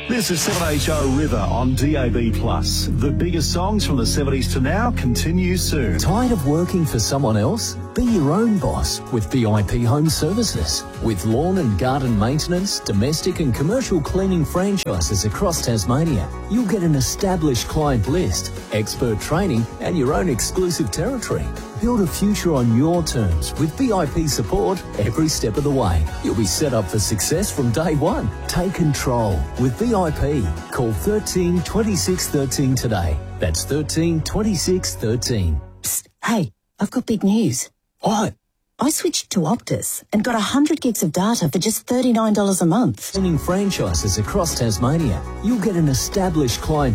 This is 7HO River on DAB+. The biggest songs from the 70s to now continue soon. Tired of working for someone else? Be your own boss with VIP Home Services. With lawn and garden maintenance, domestic and commercial cleaning franchises across Tasmania, you'll get an established client list, expert training and your own exclusive territory. Build a future on your terms with VIP support every step of the way. You'll be set up for success from day one. Take control with VIP. Call 13 26 13 today. That's 13 26 13. Psst, hey, I've got big news. What? I switched to Optus and got 100 gigs of data for just $39 a month. Cleaning franchises across Tasmania, you'll get an established client